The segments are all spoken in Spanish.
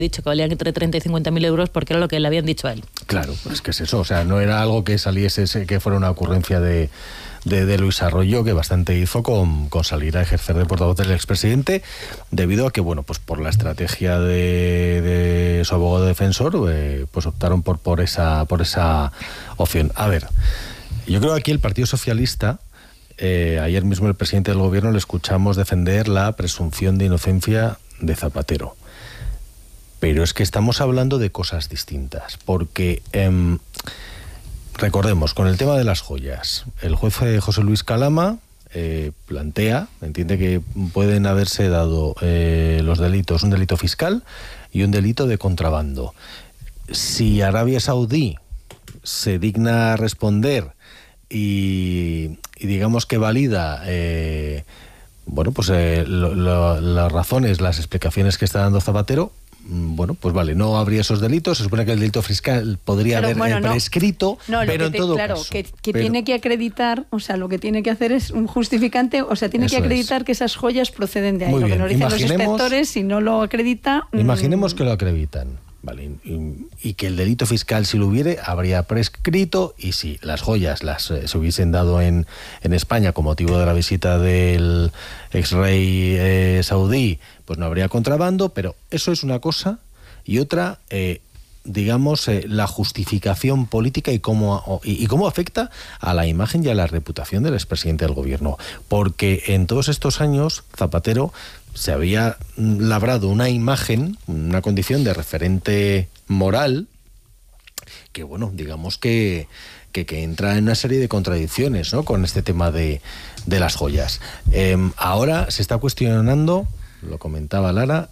dicho que valían entre 30 y 50.000 euros porque era lo que le habían dicho a él. Claro, es que es eso, o sea, no era algo que saliese, que fuera una ocurrencia de Luis Arroyo, que bastante hizo con salir a ejercer de portavoz del expresidente, debido a que, bueno, pues por la estrategia de su abogado defensor, pues optaron por esa opción. A ver, yo creo que aquí el Partido Socialista, ayer mismo el presidente del gobierno le escuchamos defender la presunción de inocencia de Zapatero. Pero es que estamos hablando de cosas distintas, porque recordemos, con el tema de las joyas, el juez José Luis Calama entiende que pueden haberse dado los delitos, un delito fiscal y un delito de contrabando. Si Arabia Saudí se digna a responder y digamos que valida las razones, las explicaciones que está dando Zapatero, bueno, pues vale, no habría esos delitos. Se supone que el delito fiscal podría haber prescrito, pero en todo caso. Que tiene que acreditar, o sea, lo que tiene que hacer es un justificante, o sea, tiene que acreditar que esas joyas proceden de ahí. Lo que nos dicen los inspectores, si no lo acredita... Imaginemos que lo acreditan, ¿vale? Y que el delito fiscal, si lo hubiere, habría prescrito, y si las joyas se hubiesen dado en España con motivo de la visita del ex rey saudí, pues no habría contrabando, pero eso es una cosa, y otra, la justificación política y cómo afecta a la imagen y a la reputación del expresidente del gobierno. Porque en todos estos años Zapatero se había labrado una imagen, una condición de referente moral, que bueno, digamos que entra en una serie de contradicciones, ¿no?, con este tema de las joyas. Ahora se está cuestionando, lo comentaba Lara,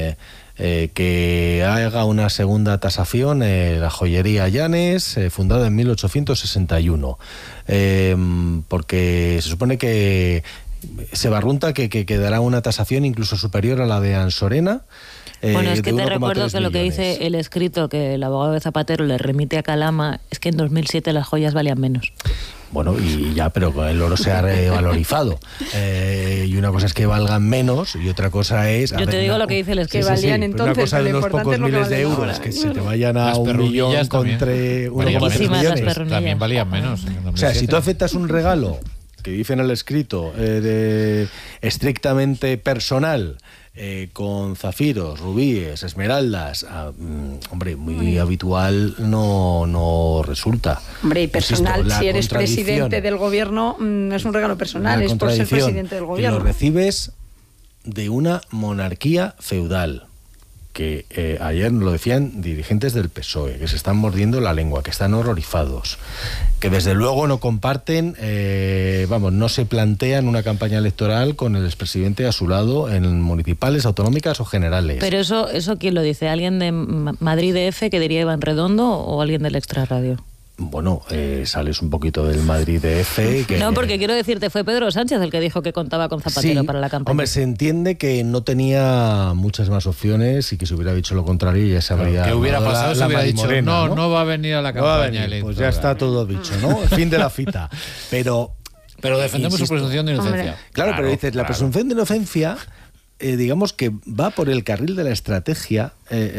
que haga una segunda tasación la joyería Llanes, fundada en 1861, porque se supone que se barrunta que dará una tasación incluso superior a la de Ansorena. Bueno, es que te recuerdo que lo que dice el escrito que el abogado de Zapatero le remite a Calama es que en 2007 las joyas valían menos. Bueno, y ya, pero el oro se ha revalorizado. Y una cosa es que valgan menos y otra cosa es... Yo te digo lo que dice el escrito. Que valían entonces, una cosa de unos pocos miles de euros, que se te vayan a 1 millón contra 1,3 millones. También valían menos. O sea, si tú aceptas un regalo que dice en el escrito estrictamente personal, con zafiros, rubíes, esmeraldas, hombre, muy habitual no resulta. Hombre, y personal, si eres presidente del gobierno, no es un regalo personal, es por ser presidente del gobierno. Y lo recibes de una monarquía feudal, que ayer lo decían dirigentes del PSOE, que se están mordiendo la lengua, que están horrorizados, que desde luego no comparten, no se plantean una campaña electoral con el expresidente a su lado en municipales, autonómicas o generales. Pero eso ¿quién lo dice? ¿Alguien de Madrid DF, que diría Iván Redondo, o alguien del Extrarradio? Bueno, sales un poquito del Madrid DF. No, porque quiero decirte, fue Pedro Sánchez el que dijo que contaba con Zapatero para la campaña. Hombre, se entiende que no tenía muchas más opciones y que si hubiera dicho lo contrario ya se habría... ¿Qué hubiera pasado si hubiera dicho, no va a venir a la campaña? Pues ya está todo dicho, ¿no? Fin de la cita. Pero defendemos su presunción de inocencia. Claro, pero dices, la presunción de inocencia... digamos que va por el carril de la estrategia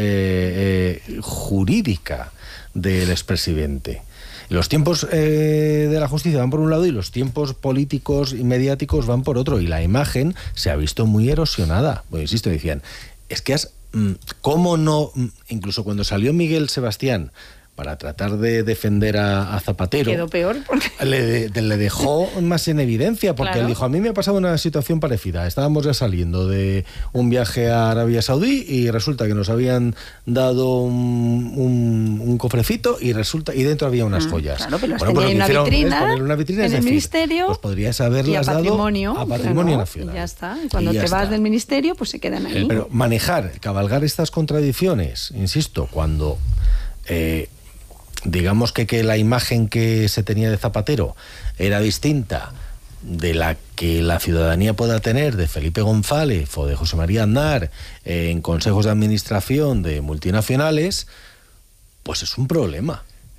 jurídica del expresidente. Los tiempos de la justicia van por un lado y los tiempos políticos y mediáticos van por otro, y la imagen se ha visto muy erosionada. Pues insisto, decían, es que ¿cómo no? Incluso cuando salió Miguel Sebastián para tratar de defender a Zapatero, quedó peor porque... le dejó más en evidencia, porque él dijo, a mí me ha pasado una situación parecida. Estábamos ya saliendo de un viaje a Arabia Saudí y resulta que nos habían dado un cofrecito y dentro había unas joyas. Claro, pero poner una vitrina en el ministerio, pues podrías haberlas dado a Patrimonio Nacional. Y ya está. Y cuando te vas del ministerio, pues se quedan ahí. Pero cabalgar estas contradicciones, insisto, cuando... digamos que la imagen que se tenía de Zapatero era distinta de la que la ciudadanía pueda tener de Felipe González o de José María Aznar en consejos de administración de multinacionales, pues es un problema.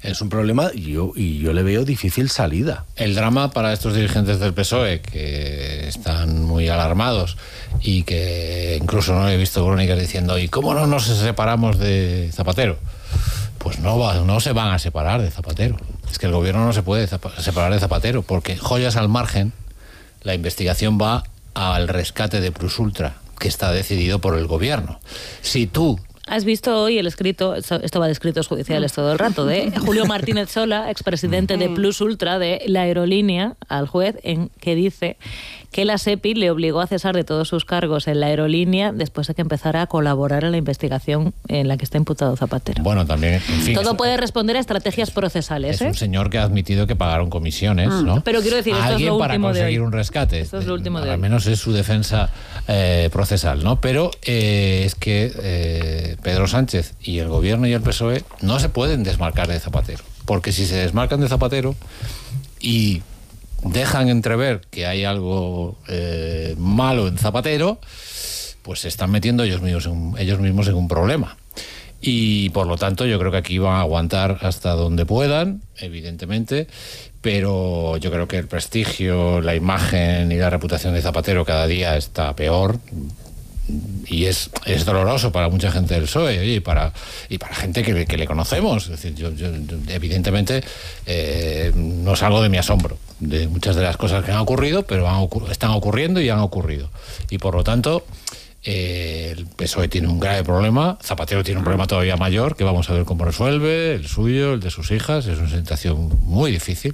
Es un problema y yo le veo difícil salida. El drama para estos dirigentes del PSOE, que están muy alarmados y que incluso no he visto crónicas diciendo ¿y cómo no nos separamos de Zapatero? Pues no se van a separar de Zapatero. Es que el gobierno no se puede separar de Zapatero, porque joyas al margen, la investigación va al rescate de Plusultra, que está decidido por el gobierno. Si tú... ¿Has visto hoy el escrito, esto va de escritos judiciales todo el rato, de Julio Martínez Sola, expresidente de Plusultra, de la aerolínea, al juez, en que dice que la SEPI le obligó a cesar de todos sus cargos en la aerolínea después de que empezara a colaborar en la investigación en la que está imputado Zapatero? Bueno, también, en fin... Todo puede responder a estrategias procesales. Es un señor que ha admitido que pagaron comisiones, ¿no? Pero quiero decir, esto es lo último para conseguir un rescate. Esto es lo último de hoy. Al menos es su defensa procesal, ¿no? Pero es que Pedro Sánchez y el gobierno y el PSOE no se pueden desmarcar de Zapatero. Porque si se desmarcan de Zapatero y dejan entrever que hay algo malo en Zapatero, pues se están metiendo ellos mismos en un problema. Y por lo tanto yo creo que aquí van a aguantar hasta donde puedan, evidentemente, pero yo creo que el prestigio, la imagen y la reputación de Zapatero cada día está peor. Y es doloroso para mucha gente del PSOE, oye, y para gente que le conocemos. Es decir, yo evidentemente no salgo de mi asombro de muchas de las cosas que han ocurrido, pero están ocurriendo y han ocurrido. Y por lo tanto, el PSOE tiene un grave problema, Zapatero tiene un problema todavía mayor, que vamos a ver cómo resuelve, el suyo, el de sus hijas. Es una situación muy difícil.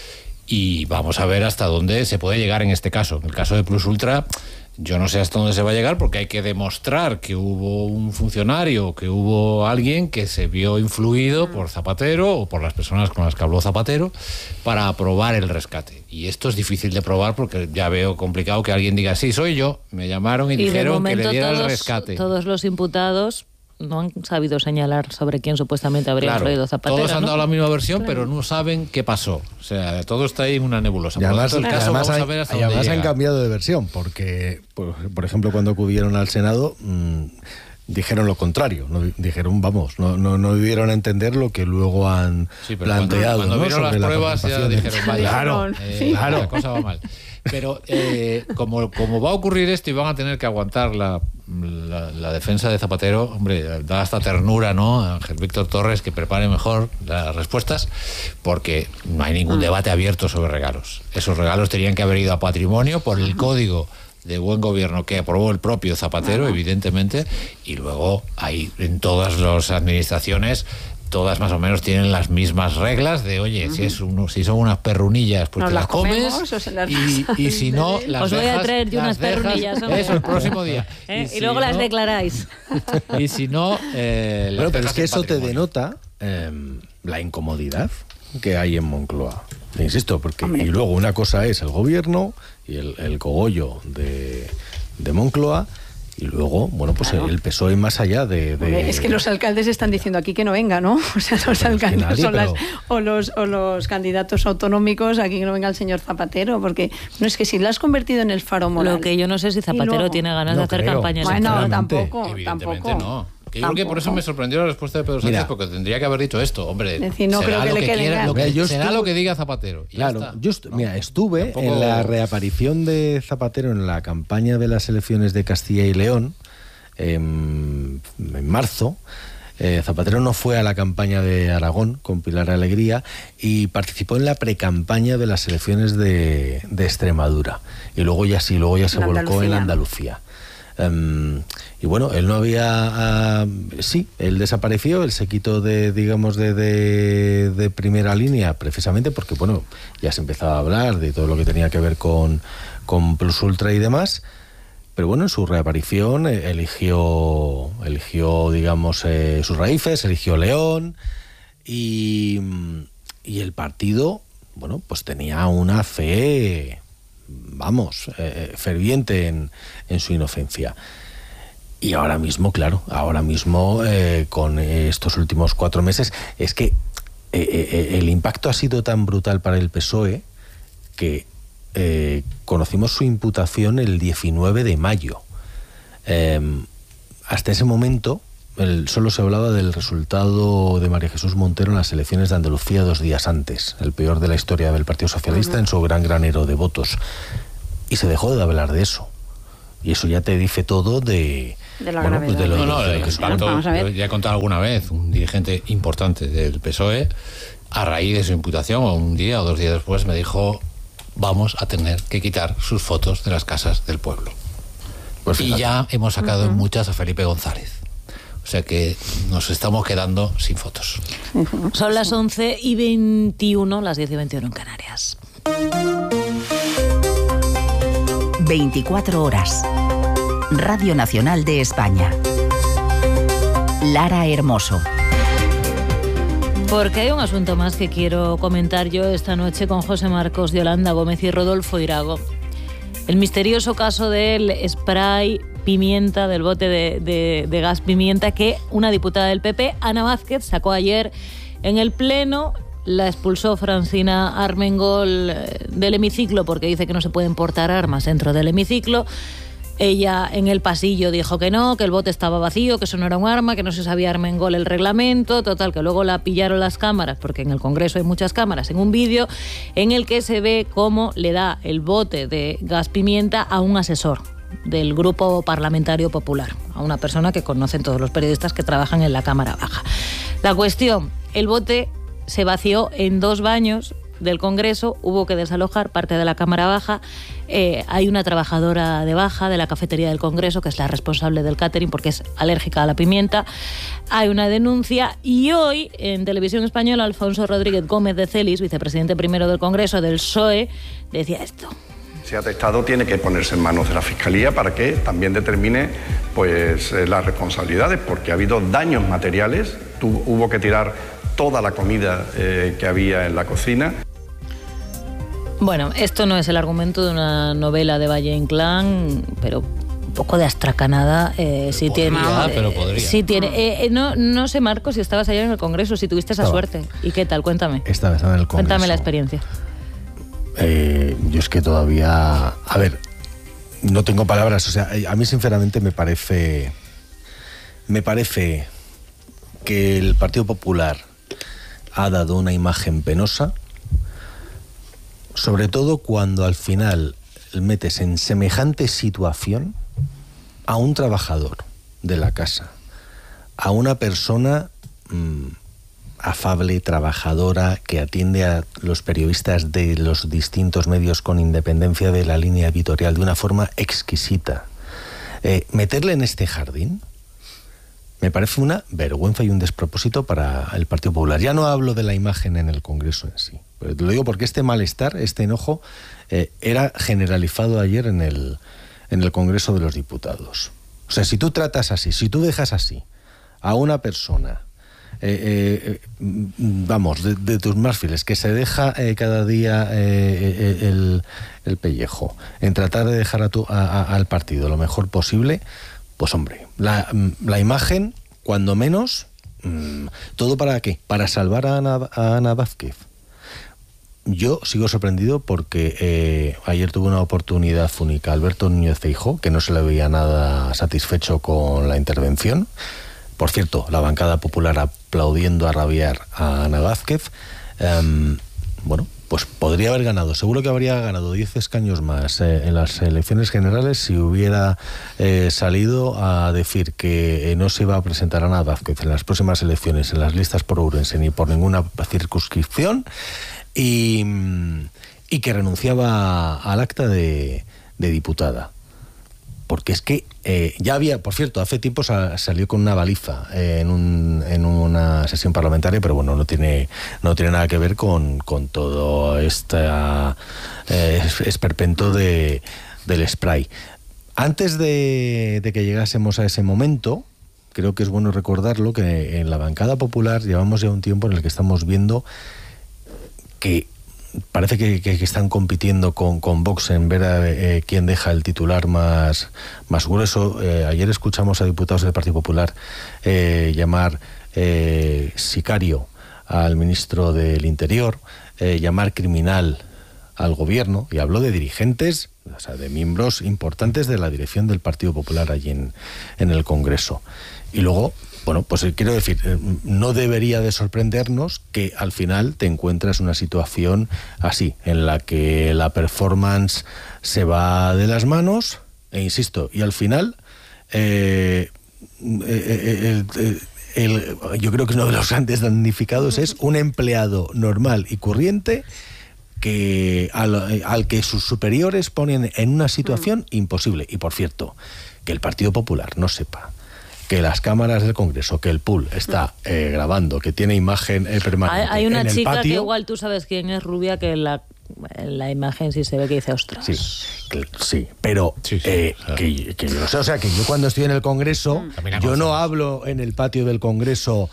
Y vamos a ver hasta dónde se puede llegar en este caso. En el caso de Plusultra, yo no sé hasta dónde se va a llegar, porque hay que demostrar que hubo un funcionario, que hubo alguien que se vio influido por Zapatero o por las personas con las que habló Zapatero para aprobar el rescate. Y esto es difícil de probar, porque ya veo complicado que alguien diga, sí, soy yo, me llamaron y dijeron que le diera el rescate. Todos los imputados no han sabido señalar sobre quién supuestamente habría influido Zapatero. Todos han dado la misma versión, claro, pero no saben qué pasó. O sea, todo está ahí en una nebulosa. Y además, el caso, vamos a ver hasta dónde además llega. han cambiado de versión, porque, por ejemplo, cuando acudieron al Senado, dijeron lo contrario. Dijeron, no dieron a entender lo que luego han planteado. Cuando ¿no? vieron las pruebas ya dijeron, vaya, claro, la cosa va mal. Pero como va a ocurrir esto y van a tener que aguantar la defensa de Zapatero, hombre, da hasta ternura, ¿no? Ángel Víctor Torres, que prepare mejor las respuestas, porque no hay ningún debate abierto sobre regalos. Esos regalos tenían que haber ido a patrimonio por el código de buen gobierno que aprobó el propio Zapatero, evidentemente, y luego hay en todas las administraciones, todas más o menos tienen las mismas reglas de, oye, si son unas perrunillas, pues te las comes, y si no, las os voy dejas, a traer yo unas perrunillas, hombre. Eso, el próximo día. Y luego las declaráis. Y si no, pero es que eso te denota la incomodidad que hay en Moncloa. Insisto, porque y luego una cosa es el gobierno y el cogollo de Moncloa, y luego, bueno, pues claro, el PSOE más allá de... Es que los alcaldes están diciendo aquí que no venga, ¿no? O sea, los alcaldes o los candidatos autonómicos, aquí que no venga el señor Zapatero, porque no es que si lo has convertido en el faro moral... Lo que yo no sé si Zapatero tiene ganas de hacer campañas. Bueno, tampoco. No. Que yo creo que por eso me sorprendió la respuesta de Pedro Sánchez, porque tendría que haber dicho esto, hombre. Es decir, no creo que le quede será lo que diga Zapatero. Claro, yo estuve en la reaparición de Zapatero en la campaña de las elecciones de Castilla y León en marzo. Zapatero no fue a la campaña de Aragón con Pilar Alegría y participó en la precampaña de las elecciones de Extremadura. Y luego ya se volcó en Andalucía. Y bueno, él no había... él desapareció, él se quitó de primera línea, precisamente porque, bueno, ya se empezaba a hablar de todo lo que tenía que ver con Plusultra y demás. Pero bueno, en su reaparición eligió digamos, sus raíces, eligió León, y el partido, bueno, pues tenía una fe, ferviente en su inocencia. Y ahora mismo, claro, con estos últimos 4 meses, es que el impacto ha sido tan brutal para el PSOE que conocimos su imputación el 19 de mayo. Hasta ese momento solo se hablaba del resultado de María Jesús Montero en las elecciones de Andalucía 2 días antes, el peor de la historia del Partido Socialista en su gran granero de votos. Y se dejó de hablar de eso. Y eso ya te dice todo de la gravedad. Yo ya he contado alguna vez, un dirigente importante del PSOE, a raíz de su imputación, o un día o 2 días después, me dijo: vamos a tener que quitar sus fotos de las casas del pueblo. Pues y ya hemos sacado muchas a Felipe González. O sea que nos estamos quedando sin fotos. Son las 11:21, las 10:21 en Canarias. 24 horas. Radio Nacional de España. Lara Hermoso. Porque hay un asunto más que quiero comentar yo esta noche con José Marcos, Yolanda Gómez y Rodolfo Irago. El misterioso caso del spray pimienta, del bote de gas pimienta, que una diputada del PP, Ana Vázquez, sacó ayer en el Pleno. La expulsó Francina Armengol del hemiciclo porque dice que no se pueden portar armas dentro del hemiciclo. Ella en el pasillo dijo que no, que el bote estaba vacío, que eso no era un arma, que no se sabía Armengol el reglamento. Total, que luego la pillaron las cámaras, porque en el Congreso hay muchas cámaras, en un vídeo en el que se ve cómo le da el bote de gas pimienta a un asesor del Grupo Parlamentario Popular, a una persona que conocen todos los periodistas que trabajan en la Cámara Baja. La cuestión, el bote se vació en 2 baños del Congreso, hubo que desalojar parte de la Cámara Baja. Hay una trabajadora de baja de la cafetería del Congreso, que es la responsable del catering porque es alérgica a la pimienta. Hay una denuncia y hoy en Televisión Española Alfonso Rodríguez Gómez de Celis, vicepresidente primero del Congreso del PSOE, decía esto. Ese atestado tiene que ponerse en manos de la Fiscalía para que también determine pues, las responsabilidades, porque ha habido daños materiales, hubo que tirar toda la comida que había en la cocina. Bueno, esto no es el argumento de una novela de Valle Inclán, pero un poco de astracanada sí tiene. Pero podría. Sí tiene. No sé, Marcos, si estabas ayer en el Congreso, si tuviste esa suerte. ¿Y qué tal? Cuéntame. Estaba en el Congreso. Cuéntame la experiencia. Yo es que todavía... A ver, no tengo palabras. O sea, a mí sinceramente me parece que el Partido Popular ha dado una imagen penosa, sobre todo cuando al final metes en semejante situación a un trabajador de la casa, a una persona afable, trabajadora, que atiende a los periodistas de los distintos medios con independencia de la línea editorial de una forma exquisita. Meterle en este jardín me parece una vergüenza y un despropósito para el Partido Popular. Ya no hablo de la imagen en el Congreso en sí. Pero te lo digo porque este malestar, este enojo, era generalizado ayer en el Congreso de los Diputados. O sea, si tú tratas así, si tú dejas así a una persona, vamos, de tus más fieles, que se deja cada día el pellejo en tratar de dejar al partido lo mejor posible, pues hombre, la imagen, cuando menos, ¿todo para qué? ¿Para salvar a Ana Vázquez? Yo sigo sorprendido porque ayer tuve una oportunidad única Alberto Núñez Feijóo, que no se le veía nada satisfecho con la intervención. Por cierto, la bancada popular aplaudiendo a rabiar a Ana Vázquez. Bueno, pues podría haber ganado, seguro que habría ganado 10 escaños más en las elecciones generales si hubiera salido a decir que no se iba a presentar a Ana Vázquez en las próximas elecciones en las listas por Ourense ni por ninguna circunscripción y que renunciaba al acta de diputada. Porque es que ya había, por cierto, hace tiempo salió con una baliza en una sesión parlamentaria, pero bueno, no tiene nada que ver con todo este esperpento del spray. Antes de que llegásemos a ese momento, creo que es bueno recordarlo, que en la bancada popular llevamos ya un tiempo en el que estamos viendo que parece que están compitiendo con Vox en ver a quién deja el titular más grueso. Ayer escuchamos a diputados del Partido Popular llamar sicario al ministro del Interior, llamar criminal al gobierno, y habló de dirigentes, o sea, de miembros importantes de la dirección del Partido Popular allí en el Congreso. Y luego Bueno, pues quiero decir, no debería de sorprendernos que al final te encuentras una situación así, en la que la performance se va de las manos, e insisto, y al final yo creo que uno de los grandes damnificados es un empleado normal y corriente que al que sus superiores ponen en una situación imposible. Y por cierto, que el Partido Popular no sepa que las cámaras del Congreso, que el pool está grabando, que tiene imagen permanente. Hay una en el chica patio, que igual tú sabes quién es, rubia, que en la imagen sí se ve que dice ostras. Sí, pero que yo lo sé, o sea, que yo cuando estoy en el Congreso, yo no hablo en el patio del Congreso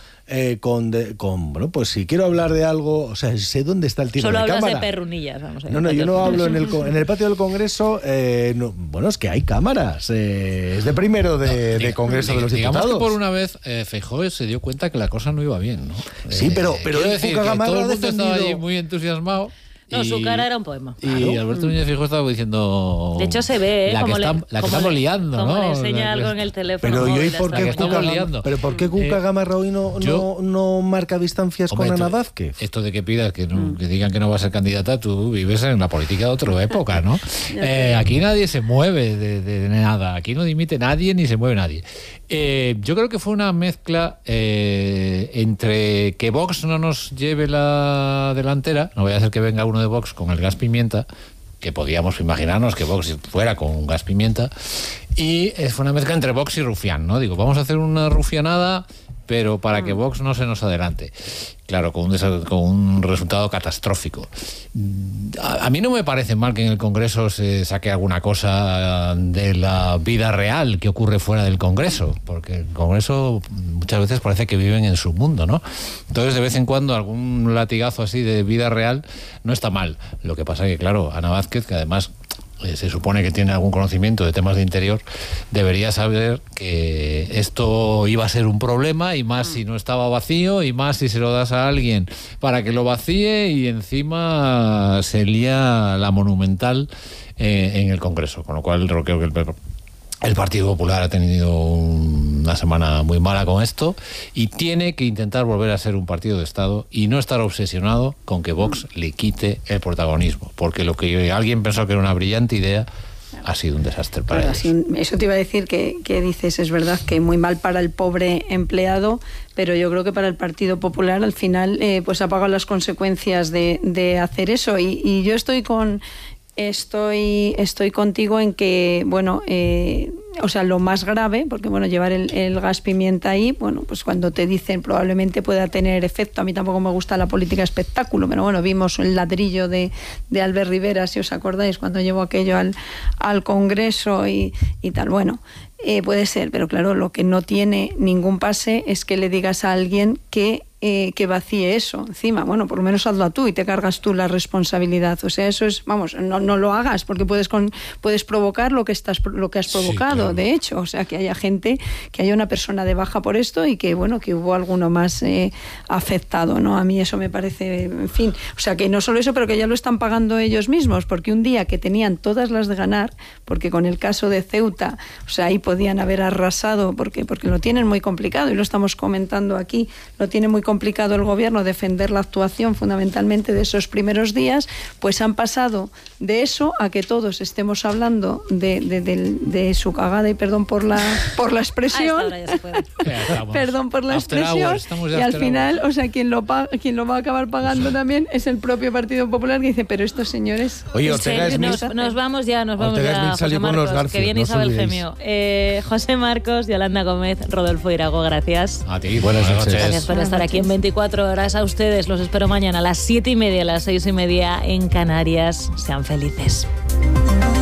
bueno, pues si quiero hablar de algo, o sea, sé dónde está el tiro de cámara. Solo hablas de perrunillas, vamos a ver. No, yo no hablo en el patio del Congreso, bueno, es que hay cámaras, es de primero de Congreso de los Diputados. Digamos que por una vez Feijóo se dio cuenta que la cosa no iba bien, ¿no? Sí, pero decir que todo el mundo estaba allí muy entusiasmado. No, su cara era un poema. Y Alberto Núñez Feijóo estaba diciendo... De hecho se ve, la que estamos liando, ¿no? Como le enseña algo en el teléfono. Pero yo, ¿y por qué Cuca Gamarra hoy no marca distancias con Ana Vázquez? Esto de que pidas que digan que no va a ser candidata, tú vives en la política de otra época, ¿no? Aquí nadie se mueve de nada. Aquí no dimite nadie ni se mueve nadie. Yo creo que fue una mezcla entre que Vox no nos lleve la delantera, no vaya a ser que venga uno de Vox con el gas pimienta, que podíamos imaginarnos que Vox fuera con gas pimienta, y fue una mezcla entre Vox y Rufián, ¿no? Digo, vamos a hacer una rufianada, pero para que Vox no se nos adelante. Claro, con un resultado catastrófico. A mí no me parece mal que en el Congreso se saque alguna cosa de la vida real que ocurre fuera del Congreso, porque el Congreso muchas veces parece que viven en su mundo, ¿no? Entonces, de vez en cuando, algún latigazo así de vida real no está mal. Lo que pasa es que, claro, Ana Vázquez, que además se supone que tiene algún conocimiento de temas de interior, debería saber que esto iba a ser un problema, y más si no estaba vacío, y más si se lo das a alguien para que lo vacíe, y encima se lía la monumental en el Congreso, con lo cual creo que el Partido Popular ha tenido una semana muy mala con esto y tiene que intentar volver a ser un partido de Estado y no estar obsesionado con que Vox le quite el protagonismo, porque lo que alguien pensó que era una brillante idea ha sido un desastre para ellos. Eso te iba a decir, que dices, es verdad que muy mal para el pobre empleado, pero yo creo que para el Partido Popular al final pues ha pagado las consecuencias de hacer eso, y yo estoy contigo en que, bueno, o sea, lo más grave, porque bueno, llevar el gas pimienta ahí, bueno, pues cuando te dicen probablemente pueda tener efecto. A mí tampoco me gusta la política espectáculo, pero bueno, vimos el ladrillo de Albert Rivera, si os acordáis, cuando llevó aquello al Congreso y tal. Bueno, puede ser, pero claro, lo que no tiene ningún pase es que le digas a alguien que vacíe eso encima. Bueno, por lo menos hazlo tú y te cargas tú la responsabilidad. O sea, eso es, vamos, no lo hagas, porque puedes provocar lo que has provocado, sí, claro. De hecho, o sea, que haya una persona de baja por esto, y que bueno, que hubo alguno más afectado, ¿no? A mí eso me parece, en fin, o sea, que no solo eso, pero que ya lo están pagando ellos mismos, porque un día que tenían todas las de ganar, porque con el caso de Ceuta, o sea, ahí podían haber arrasado, porque lo tienen muy complicado, y lo estamos comentando aquí, lo tiene muy complicado el gobierno defender la actuación fundamentalmente de esos primeros días, pues han pasado de eso a que todos estemos hablando de su cagada, y perdón por la expresión, perdón por la expresión, y al final, o sea, quien lo va a acabar pagando también es el propio Partido Popular, que dice, pero estos señores... Oye, Ortega Smith, nos vamos ya, José Marcos, que viene Isabel Gemio. José Marcos, Yolanda Gómez, Rodolfo Irago, gracias. A ti, buenas noches. Gracias por estar aquí en 24 horas. A ustedes los espero mañana a las 7:30, a las 6:30 en Canarias. Sean felices.